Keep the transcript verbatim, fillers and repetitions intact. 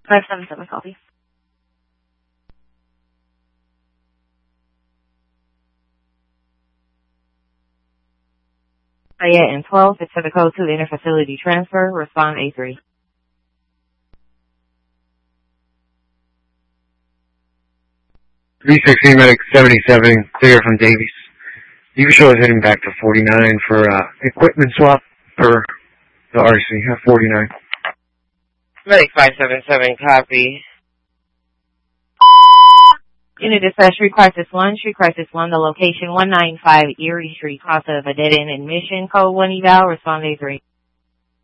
five seven seven, copy. Sayet and twelve, it's for the code two interfacility transfer. Respond A three. three sixteen Medic seventy-seven, clear from Davies. You can show us heading back to forty-nine for uh, equipment swap for the R C at forty-nine. Medic five seven seven, copy. Unit dispatch, Street Crisis one, Street Crisis one, the location one ninety-five Erie Street, Casa of a dead-end admission, code one eval, respond A three.